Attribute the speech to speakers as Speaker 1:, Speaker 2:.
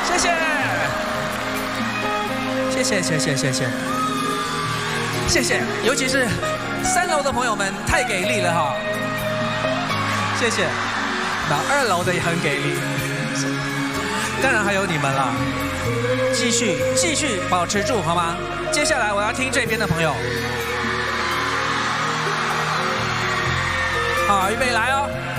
Speaker 1: 谢谢，谢谢，谢谢，谢谢，谢谢，尤其是3楼的朋友们太给力了哈，谢谢。那2楼的也很给力，当然还有你们啦，继续保持住好吗？接下来我要听这边的朋友，好，预备来哦。